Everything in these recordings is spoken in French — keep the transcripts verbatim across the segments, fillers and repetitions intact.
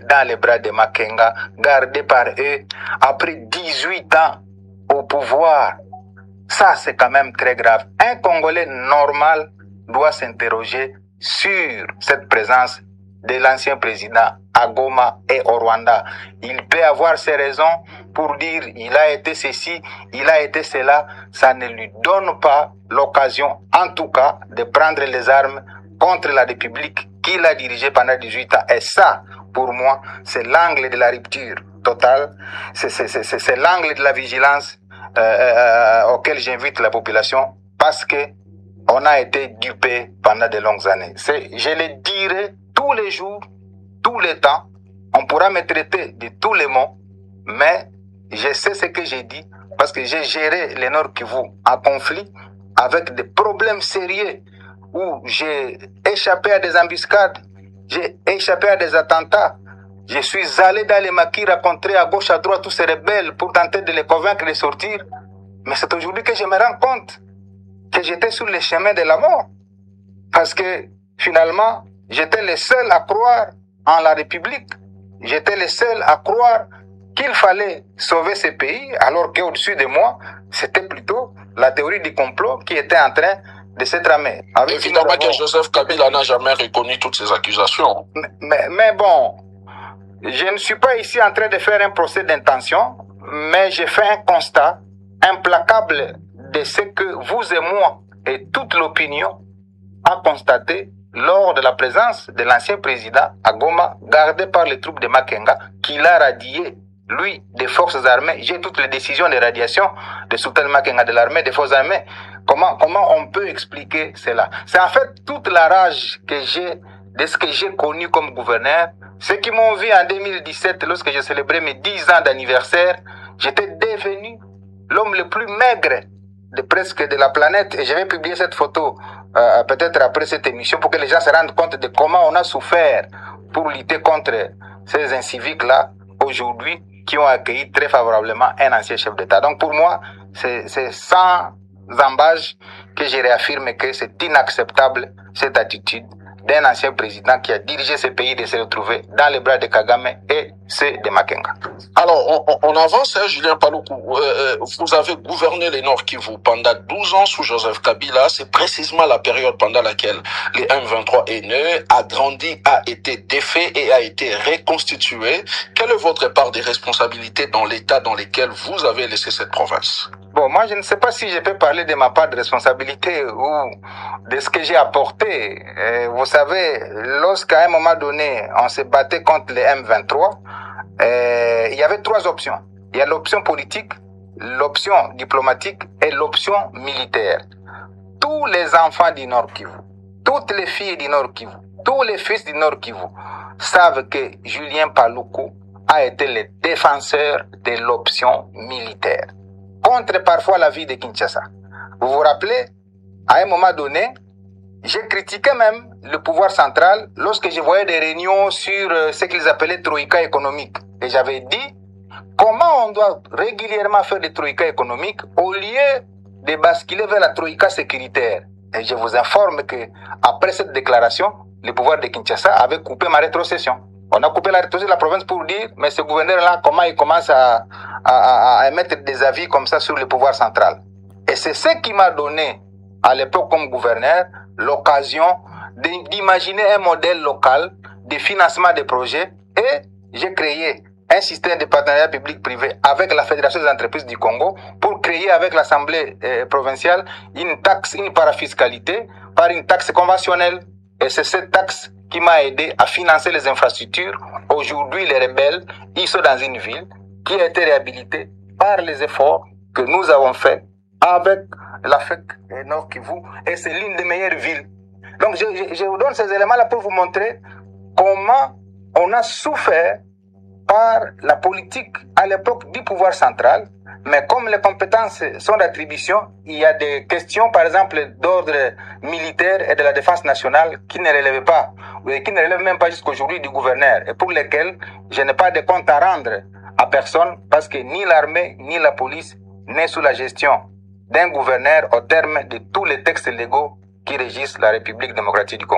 dans les bras de Makenga, gardé par eux après dix-huit ans au pouvoir. Ça, c'est quand même très grave. Un Congolais normal doit s'interroger sur cette présence de l'ancien président à Goma et au Rwanda. Il peut avoir ses raisons pour dire il a été ceci, il a été cela. Ça ne lui donne pas l'occasion, en tout cas, de prendre les armes contre la République qu'il a dirigée pendant dix-huit ans. Et ça, pour moi, c'est l'angle de la rupture totale, c'est, c'est, c'est, c'est l'angle de la vigilance euh, euh, auquel j'invite la population, parce que on a été dupé pendant de longues années. C'est, je le dirai tous les jours, tous les temps. On pourra me traiter de tous les mots, mais je sais ce que j'ai dit parce que j'ai géré le Nord Kivu en conflit avec des problèmes sérieux où j'ai échappé à des embuscades, j'ai échappé à des attentats. Je suis allé dans les maquis rencontrer à gauche, à droite tous ces rebelles pour tenter de les convaincre de sortir. Mais c'est aujourd'hui que je me rends compte que j'étais sur le chemin de la mort. Parce que finalement, j'étais le seul à croire en la République. J'étais le seul à croire qu'il fallait sauver ce pays, alors qu'au-dessus de moi, c'était plutôt la théorie du complot qui était en train de se tramer. Avec Évidemment que Joseph Kabila n'a jamais reconnu toutes ces accusations. Mais, mais, mais bon, je ne suis pas ici en train de faire un procès d'intention, mais j'ai fait un constat implacable de ce que vous et moi et toute l'opinion a constaté lors de la présence de l'ancien président à Goma, gardé par les troupes de Makenga, qu'il a radié, lui, des forces armées. J'ai toutes les décisions de radiation de Sultan Makenga de l'armée, des forces armées. Comment, comment on peut expliquer cela? C'est en fait toute la rage que j'ai de ce que j'ai connu comme gouverneur. Ceux qui m'ont vu en deux mille dix-sept, lorsque j'ai célébré mes dix ans d'anniversaire, j'étais devenu l'homme le plus maigre de presque de la planète. Et je vais publier cette photo euh, peut-être après cette émission pour que les gens se rendent compte de comment on a souffert pour lutter contre ces inciviques-là aujourd'hui qui ont accueilli très favorablement un ancien chef d'État. Donc pour moi, c'est sans embâche que je réaffirme que c'est inacceptable cette attitude d'un ancien président qui a dirigé ce pays de se retrouver dans les bras de Kagame et ceux de Makenga. Alors, on, on avance, hein, Julien Paluku. Euh, vous avez gouverné le Nord Kivu pendant douze ans sous Joseph Kabila. C'est précisément la période pendant laquelle le M vingt-trois est né, a grandi, a été défait et a été reconstitué. Quelle est votre part des responsabilités dans l'état dans lequel vous avez laissé cette province? Bon, moi, je ne sais pas si je peux parler de ma part de responsabilité ou de ce que j'ai apporté. Euh, vous savez, lorsqu'à un moment donné, on se battait contre le M vingt-trois, euh, il y avait trois options. Il y a l'option politique, l'option diplomatique et l'option militaire. Tous les enfants du Nord Kivu, toutes les filles du Nord Kivu, tous les fils du Nord Kivu savent que Julien Paluku a été le défenseur de l'option militaire, contre parfois la vie de Kinshasa. Vous vous rappelez, à un moment donné, j'ai critiqué même le pouvoir central lorsque je voyais des réunions sur ce qu'ils appelaient troïka économique. Et j'avais dit, comment on doit régulièrement faire des troïkas économiques au lieu de basculer vers la troïka sécuritaire. Et je vous informe que après cette déclaration, le pouvoir de Kinshasa avait coupé ma rétrocession. On a coupé la rétrocession de la province pour dire, mais ce gouverneur-là, comment il commence à, à, à, à émettre des avis comme ça sur le pouvoir central. Et c'est ce qui m'a donné, à l'époque comme gouverneur, l'occasion d'imaginer un modèle local de financement des projets, et j'ai créé un système de partenariat public-privé avec la Fédération des entreprises du Congo pour créer avec l'Assemblée euh, provinciale une taxe, une parafiscalité par une taxe conventionnelle. Et c'est cette taxe qui m'a aidé à financer les infrastructures. Aujourd'hui, les rebelles, ils sont dans une ville qui a été réhabilitée par les efforts que nous avons faits avec l'Afrique Nord Kivu, et c'est l'une des meilleures villes. Donc, je, je, je vous donne ces éléments-là pour vous montrer comment on a souffert par la politique à l'époque du pouvoir central, mais comme les compétences sont d'attribution, il y a des questions, par exemple, d'ordre militaire et de la défense nationale qui ne relèvent pas, ou qui ne relèvent même pas jusqu'aujourd'hui du gouverneur, et pour lesquelles je n'ai pas de compte à rendre à personne, parce que ni l'armée, ni la police n'est sous la gestion d'un gouverneur au terme de tous les textes légaux qui régissent la République démocratique du Congo.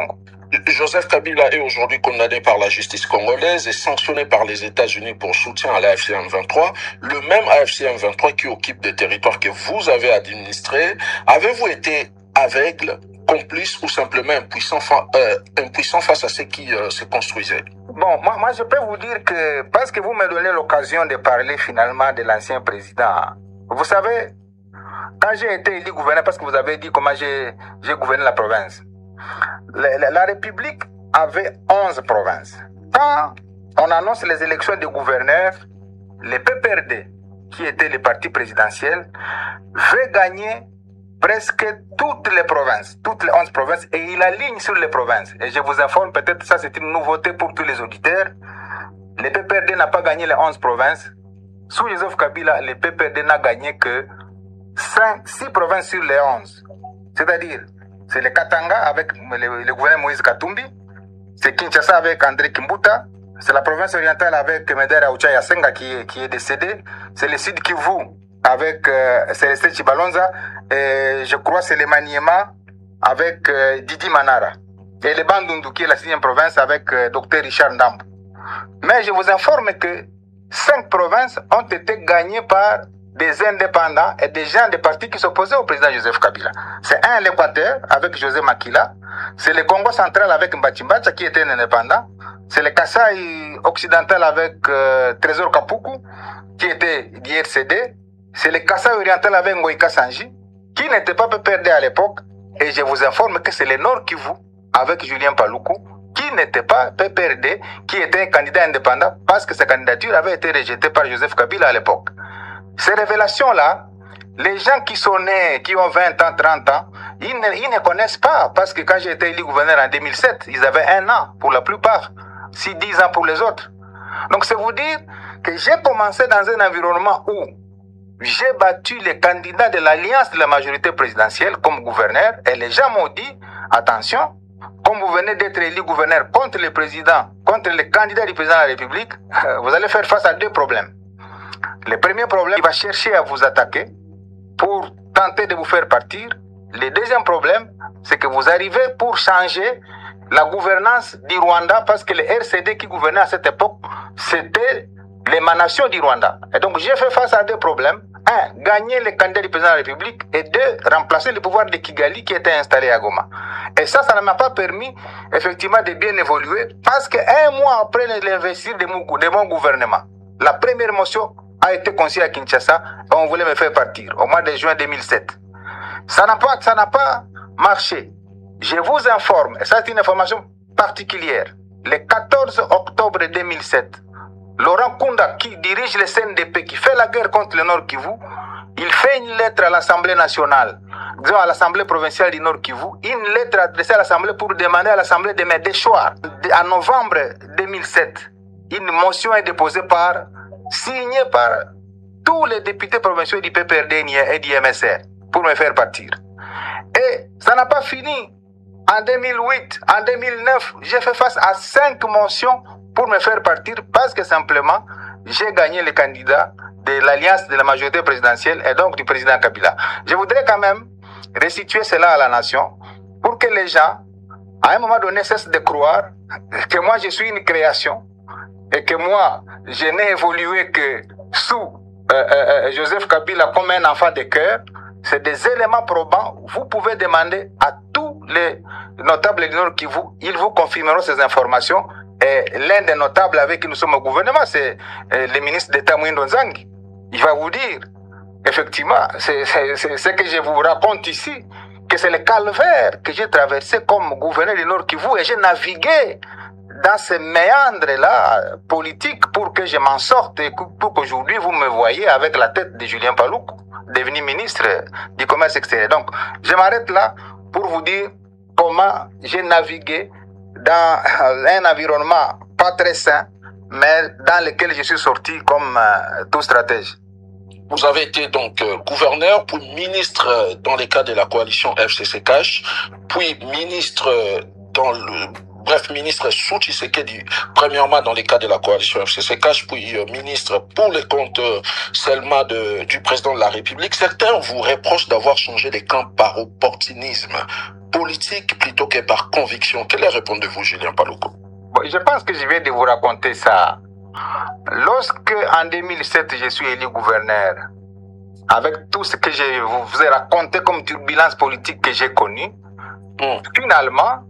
Joseph Kabila est aujourd'hui condamné par la justice congolaise et sanctionné par les États-Unis pour soutien à l'A F C M vingt-trois. Le même A F C M vingt-trois qui occupe des territoires que vous avez administrés. Avez-vous été aveugle, complice ou simplement impuissant, fa euh, impuissant face à ce qui euh, se construisait? Bon, moi, moi, je peux vous dire que, parce que vous me donnez l'occasion de parler finalement de l'ancien président, vous savez, quand j'ai été élu gouverneur, parce que vous avez dit comment j'ai gouverné la province, la, la, la République avait onze provinces. Quand on annonce les élections de gouverneurs, le P P R D, qui était le parti présidentiel, veut gagner presque toutes les provinces, toutes les onze provinces, et il aligne sur les provinces. Et je vous informe, peut-être ça c'est une nouveauté pour tous les auditeurs, le P P R D n'a pas gagné les onze provinces. Sous Joseph Kabila, le P P R D n'a gagné que cinq, six provinces sur les onze. C'est-à-dire, c'est le Katanga avec le, le gouverneur Moïse Katumbi, c'est Kinshasa avec André Kimbuta, c'est la province orientale avec Medera Oucha Yasenga qui est, qui est décédé, c'est le Sud Kivu avec euh, Célestin Chibalonza, et je crois c'est le Maniema avec euh, Didi Manara, et le Bandundu qui est la sixième province avec euh, Docteur Richard Ndambo. Mais je vous informe que cinq provinces ont été gagnées par des indépendants et des gens des partis qui s'opposaient au président Joseph Kabila. C'est un, l'Équateur, avec José Makila. C'est le Congo central avec Mbachimbacha, qui était un indépendant. C'est le Kasaï occidental avec euh, Trésor Kapuku, qui était d'I R C D. C'est le Kasaï oriental avec Ngoïka Sanji, qui n'était pas P P R D à l'époque. Et je vous informe que c'est le Nord Kivu, avec Julien Paluku, qui n'était pas P P R D, qui était un candidat indépendant, parce que sa candidature avait été rejetée par Joseph Kabila à l'époque. Ces révélations-là, les gens qui sont nés, qui ont vingt ans, trente ans, ils ne, ils ne connaissent pas. Parce que quand j'ai été élu gouverneur en deux mille sept, ils avaient un an pour la plupart, six dix ans pour les autres. Donc c'est vous dire que j'ai commencé dans un environnement où j'ai battu les candidats de l'alliance de la majorité présidentielle comme gouverneur. Et les gens m'ont dit, attention, comme vous venez d'être élu gouverneur contre le président, contre les candidats du président de la République, vous allez faire face à deux problèmes. Le premier problème, il va chercher à vous attaquer pour tenter de vous faire partir. Le deuxième problème, c'est que vous arrivez pour changer la gouvernance du Rwanda parce que le R C D qui gouvernait à cette époque, c'était l'émanation du Rwanda. Et donc, j'ai fait face à deux problèmes. Un, gagner les candidats du président de la République et deux, remplacer le pouvoir de Kigali qui était installé à Goma. Et ça, ça ne m'a pas permis, effectivement, de bien évoluer parce qu'un mois après l'investiture de mon, de mon gouvernement, la première motion a été conçue à Kinshasa et on voulait me faire partir au mois de juin deux mille sept. Ça n'a pas, ça n'a pas marché. Je vous informe, et ça c'est une information particulière, le quatorze octobre deux mille sept, Laurent Kunda, qui dirige le C N D P, qui fait la guerre contre le Nord Kivu, il fait une lettre à l'Assemblée nationale, disons à l'Assemblée provinciale du Nord Kivu, une lettre adressée à l'Assemblée pour demander à l'Assemblée de me déchoir. En novembre deux mille sept, une motion est déposée par signé par tous les députés provinciaux du P P R D et du M S R pour me faire partir. Et ça n'a pas fini. En deux mille huit, en deux mille neuf, j'ai fait face à cinq motions pour me faire partir parce que simplement, j'ai gagné le candidat de l'alliance de la majorité présidentielle et donc du président Kabila. Je voudrais quand même restituer cela à la nation pour que les gens, à un moment donné, cessent de croire que moi, je suis une création et que moi, je n'ai évolué que sous euh, euh, Joseph Kabila comme un enfant de cœur. C'est des éléments probants. Vous pouvez demander à tous les notables du Nord Kivu, ils vous confirmeront ces informations. Et l'un des notables avec qui nous sommes au gouvernement, c'est euh, le ministre d'État Mwindo Nzangi. Il va vous dire, effectivement, c'est ce que je vous raconte ici, que c'est le calvaire que j'ai traversé comme gouverneur du Nord Kivu et j'ai navigué dans ces méandres-là politiques pour que je m'en sorte et pour qu'aujourd'hui vous me voyez avec la tête de Julien Paluku, devenu ministre du Commerce extérieur. Donc, je m'arrête là pour vous dire comment j'ai navigué dans un environnement pas très sain, mais dans lequel je suis sorti comme euh, tout stratège. Vous avez été donc euh, gouverneur, puis ministre euh, dans les cas de la coalition F C C Cash, puis ministre euh, dans le bref, ministre sous Tshisekedi, premièrement dans les cas de la coalition F C C cache, puis euh, ministre pour les comptes euh, seulement de, du président de la République, certains vous reprochent d'avoir changé les camps par opportunisme politique plutôt que par conviction. Quelle est la réponse de vous, Julien Paluku? Bon, je pense que je viens de vous raconter ça. Lorsque, en deux mille sept, je suis élu gouverneur, avec tout ce que je vous ai raconté comme turbulence politique que j'ai connue, mm. finalement,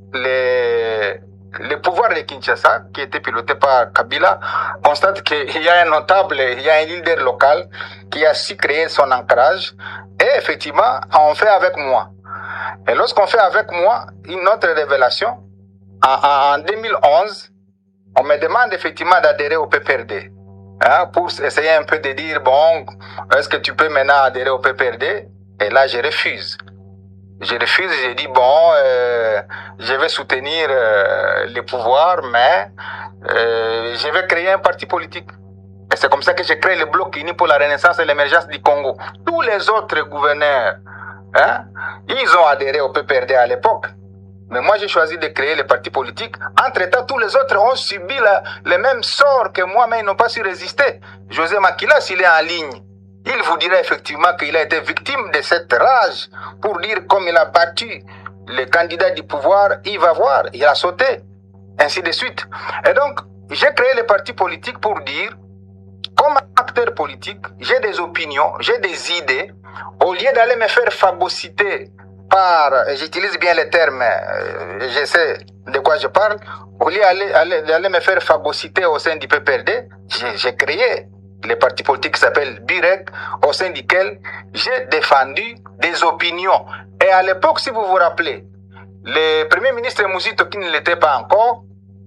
les, les pouvoirs de Kinshasa, qui étaient pilotés par Kabila, constatent qu'il y a un notable, il y a un leader local qui a su créer son ancrage, et effectivement, on fait avec moi. Et lorsqu'on fait avec moi, une autre révélation, en, en deux mille onze, on me demande effectivement d'adhérer au P P R D. Hein, pour essayer un peu de dire, bon, est-ce que tu peux maintenant adhérer au P P R D? Et là, je refuse. Je refuse, j'ai dit, bon, euh, je vais soutenir euh, les pouvoirs, mais euh, je vais créer un parti politique. Et c'est comme ça que j'ai créé le Bloc uni pour la renaissance et l'émergence du Congo. Tous les autres gouverneurs, hein, ils ont adhéré au P P R D à l'époque. Mais moi, j'ai choisi de créer le parti politique. Entre-temps, tous les autres ont subi la, le même sort que moi, mais ils n'ont pas su résister. José Makila, s'il est en ligne, il vous dirait effectivement qu'il a été victime de cette rage pour dire comme il a battu les candidats du pouvoir, il va voir, il a sauté, ainsi de suite. Et donc, j'ai créé le parti politique pour dire, comme acteur politique, j'ai des opinions, j'ai des idées, au lieu d'aller me faire phagocyter par, j'utilise bien les termes, je sais de quoi je parle, au lieu d'aller, d'aller me faire phagocyter au sein du P P R D, j'ai, j'ai créé le parti politique qui s'appelle B I R E C, au sein duquel j'ai défendu des opinions. Et à l'époque, si vous vous rappelez, le premier ministre Mouzito, qui ne l'était pas encore,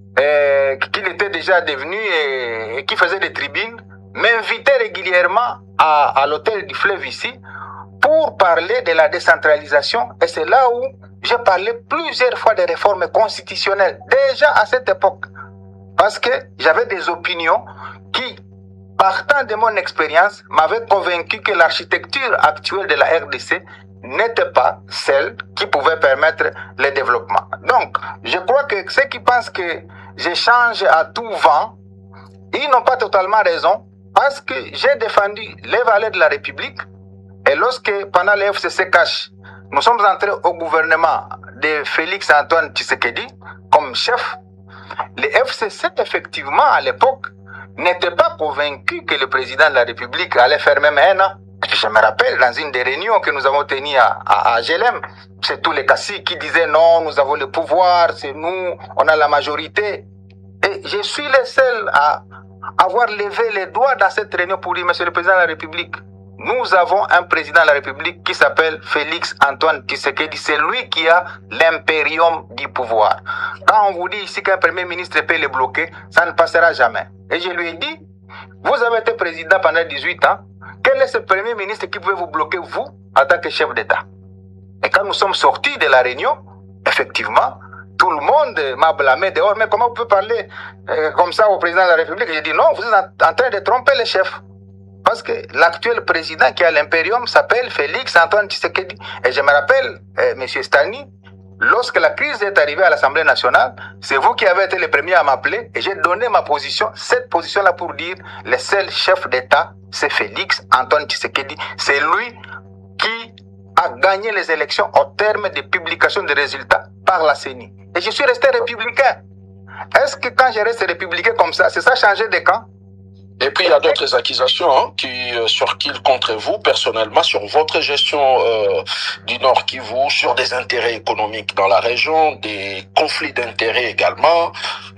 et qu'il était déjà devenu et, et qui faisait des tribunes, m'invitait régulièrement à, à l'hôtel du Fleuve ici, pour parler de la décentralisation, et c'est là où j'ai parlé plusieurs fois des réformes constitutionnelles, déjà à cette époque, parce que j'avais des opinions qui, partant de mon expérience, m'avaient convaincu que l'architecture actuelle de la R D C n'était pas celle qui pouvait permettre le développement. Donc, je crois que ceux qui pensent que je change à tout vent, ils n'ont pas totalement raison, parce que j'ai défendu les valeurs de la République. Et lorsque, pendant le F C C cache, nous sommes entrés au gouvernement de Félix Antoine Tshisekedi comme chef, le F C C, effectivement, à l'époque, n'était pas convaincu que le président de la République allait faire même un an. Je me rappelle, dans une des réunions que nous avons tenues à, à, à G L M, c'est tous les caciques qui disaient non, nous avons le pouvoir, c'est nous, on a la majorité. Et je suis le seul à avoir levé les doigts dans cette réunion pour dire, monsieur le président de la République, nous avons un président de la République qui s'appelle Félix Antoine Tshisekedi. C'est lui qui a l'impérium du pouvoir. Quand on vous dit ici qu'un premier ministre peut le bloquer, ça ne passera jamais. Et je lui ai dit, vous avez été président pendant dix-huit ans. Quel est ce premier ministre qui pouvait vous bloquer, vous, en tant que chef d'État? Et quand nous sommes sortis de la réunion, effectivement, tout le monde m'a blâmé dehors. Mais comment vous pouvez parler euh, comme ça au président de la République? J'ai dit non, vous êtes en train de tromper les chefs. Parce que l'actuel président qui a l'impérium s'appelle Félix Antoine Tshisekedi. Et je me rappelle, euh, M. Stani, lorsque la crise est arrivée à l'Assemblée nationale, c'est vous qui avez été le premier à m'appeler et j'ai donné ma position, cette position-là pour dire le seul chef d'État, c'est Félix Antoine Tshisekedi. C'est lui qui a gagné les élections au terme de publication des résultats par la C E N I. Et je suis resté républicain. Est-ce que quand je reste républicain comme ça, c'est ça changer de camp? Et puis il y a d'autres accusations hein, qui euh, surquillent contre vous personnellement sur votre gestion euh, du Nord Kivu, sur des intérêts économiques dans la région, des conflits d'intérêts également,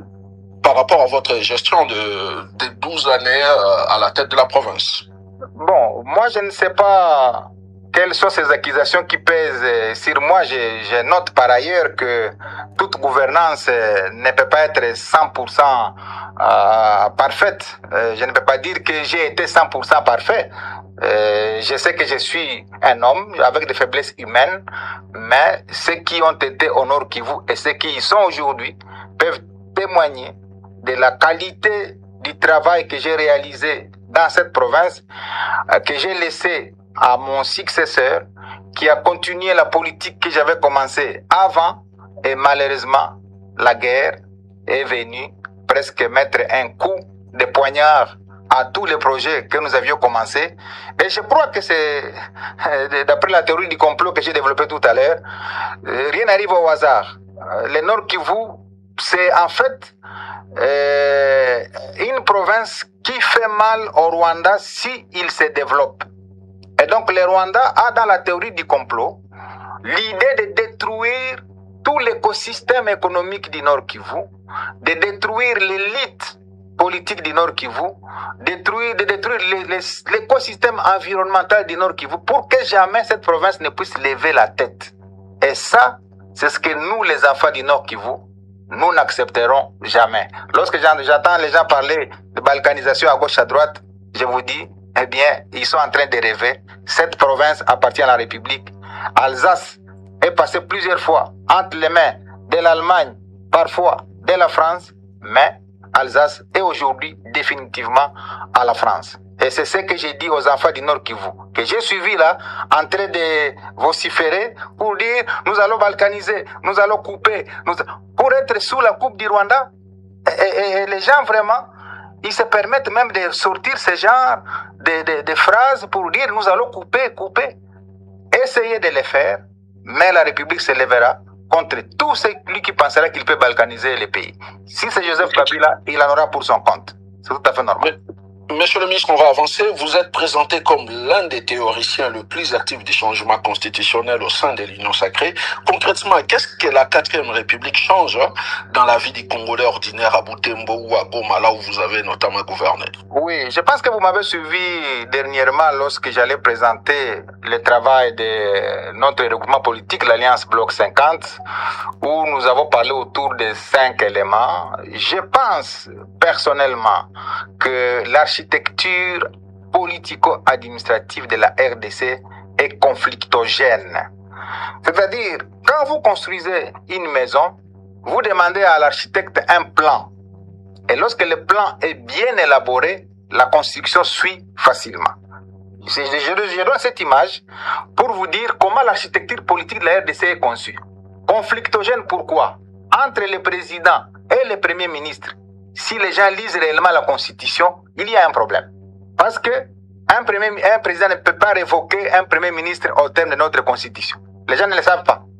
par rapport à votre gestion de, de douze années euh, à la tête de la province. Bon, moi je ne sais pas quelles sont ces accusations qui pèsent sur moi. Je, je note par ailleurs que toute gouvernance ne peut pas être cent pour cent euh, parfaite. Euh, je ne peux pas dire que j'ai été cent pour cent parfait. Euh, je sais que je suis un homme avec des faiblesses humaines, mais ceux qui ont été au Nord Kivu et ceux qui y sont aujourd'hui peuvent témoigner de la qualité du travail que j'ai réalisé dans cette province, euh, que j'ai laissé à mon successeur, qui a continué la politique que j'avais commencée avant, et malheureusement, la guerre est venue presque mettre un coup de poignard à tous les projets que nous avions commencés. Et je crois que c'est, d'après la théorie du complot que j'ai développée tout à l'heure, rien n'arrive au hasard. Le Nord Kivu, c'est en fait euh, une province qui fait mal au Rwanda si il se développe. Et donc le Rwanda a dans la théorie du complot l'idée de détruire tout l'écosystème économique du Nord Kivu, de détruire l'élite politique du Nord Kivu, détruire, de détruire l'écosystème environnemental du Nord Kivu pour que jamais cette province ne puisse lever la tête. Et ça, c'est ce que nous, les enfants du Nord Kivu, nous n'accepterons jamais. Lorsque j'entends les gens parler de balkanisation à gauche à droite, je vous dis, eh bien, ils sont en train de rêver. Cette province appartient à la République. Alsace est passée plusieurs fois entre les mains de l'Allemagne, parfois de la France, mais Alsace est aujourd'hui définitivement à la France. Et c'est ce que j'ai dit aux enfants du Nord Kivu, que j'ai suivi là, en train de vociférer pour dire nous allons balkaniser, nous allons couper, nous... pour être sous la coupe du Rwanda. Et, et, et les gens vraiment, ils se permettent même de sortir ce genre de, de, de phrases pour dire nous allons couper, couper. Essayez de le faire, mais la République se lèvera contre tout celui qui pensera qu'il peut balkaniser le pays. Si c'est Joseph Kabila, il en aura pour son compte. C'est tout à fait normal. Mais... Monsieur le ministre, on va avancer. Vous êtes présenté comme l'un des théoriciens le plus actifs du changement constitutionnel au sein de l'Union sacrée. Concrètement, qu'est-ce que la quatrième République change dans la vie du Congolais ordinaire à Butembo ou à Goma, là où vous avez notamment gouverné? Oui, je pense que vous m'avez suivi dernièrement lorsque j'allais présenter le travail de notre regroupement politique, l'Alliance Bloc cinquante, où nous avons parlé autour de cinq éléments. Je pense personnellement que l'architecture politico-administrative de la R D C est conflictogène. C'est-à-dire, quand vous construisez une maison, vous demandez à l'architecte un plan. Et lorsque le plan est bien élaboré, la construction suit facilement. Je, je, je donne cette image pour vous dire comment l'architecture politique de la R D C est conçue. Conflictogène, pourquoi? Entre le président et le premier ministre, si les gens lisent réellement la Constitution, il y a un problème. Parce que un, premier, un président ne peut pas révoquer un premier ministre au terme de notre Constitution. Les gens ne le savent pas.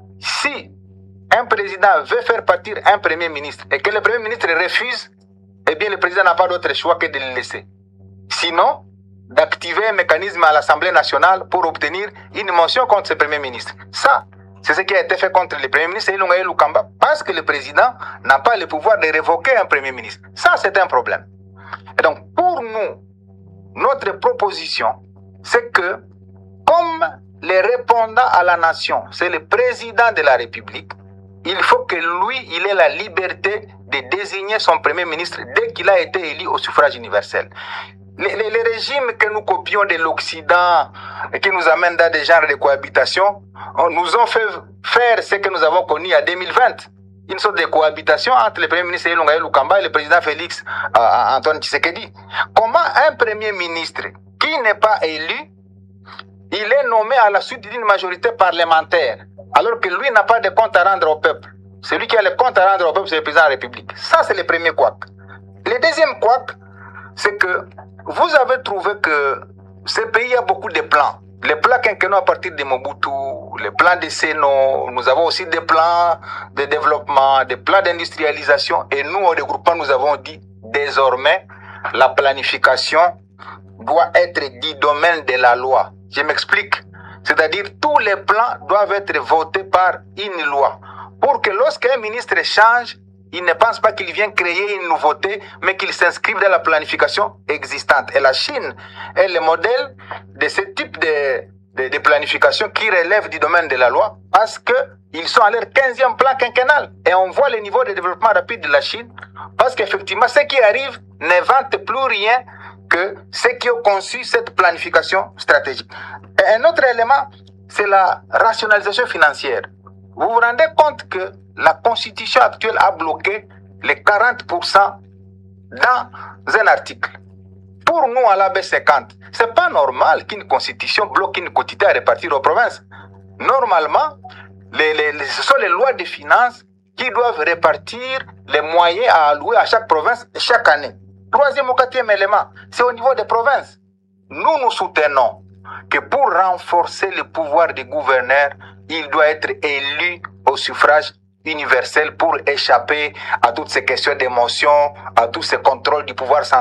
Si un président veut faire partir un premier ministre et que le premier ministre refuse, eh bien le président n'a pas d'autre choix que de le laisser. Sinon, d'activer un mécanisme à l'Assemblée nationale pour obtenir une motion contre ce premier ministre. Ça, c'est ce qui a été fait contre le Premier ministre Ilunga Lukamba, parce que le président n'a pas le pouvoir de révoquer un Premier ministre. Ça, c'est un problème. Et donc, pour nous, notre proposition, c'est que, comme les répondants à la nation, c'est le président de la République, il faut que lui, il ait la liberté de désigner son Premier ministre dès qu'il a été élu au suffrage universel. Les, les, les régimes que nous copions de l'Occident et qui nous amènent dans des genres de cohabitation nous ont fait faire ce que nous avons connu en deux mille vingt. Une sorte de cohabitation entre le Premier ministre Ilunga Lukamba et le président Félix euh, Antoine Tshisekedi. Comment un Premier ministre qui n'est pas élu, il est nommé à la suite d'une majorité parlementaire, alors que lui n'a pas de compte à rendre au peuple. Celui qui a le compte à rendre au peuple, c'est le président de la République. Ça, c'est le premier couac. Le deuxième couac, c'est que vous avez trouvé que ce pays a beaucoup de plans. Les plans quinquennaux à partir de Mobutu, les plans de Seno, nous avons aussi des plans de développement, des plans d'industrialisation. Et nous, au regroupement, nous avons dit, désormais, la planification doit être du domaine de la loi. Je m'explique. C'est-à-dire, tous les plans doivent être votés par une loi. Pour que lorsqu'un ministre change, il ne pense pas qu'il vient créer une nouveauté, mais qu'il s'inscrive dans la planification existante. Et la Chine est le modèle de ce type de, de, de planification qui relève du domaine de la loi, parce qu'ils sont à leur quinzième plan quinquennal. Et on voit le niveau de développement rapide de la Chine, parce qu'effectivement, ce qui arrive ne vante plus rien que ceux qui ont conçu cette planification stratégique. Et un autre élément, c'est la rationalisation financière. Vous vous rendez compte que la constitution actuelle a bloqué les quarante pour cent dans un article. Pour nous, à la B cinquante, ce n'est pas normal qu'une constitution bloque une quotité à répartir aux provinces. Normalement, les, les, les, ce sont les lois de finances qui doivent répartir les moyens à allouer à chaque province chaque année. Troisième ou quatrième élément, c'est au niveau des provinces. Nous nous soutenons que pour renforcer le pouvoir des gouverneurs, il doit être élu au suffrage universel pour échapper à toutes ces questions d'émotion, à tous ces contrôles du pouvoir central.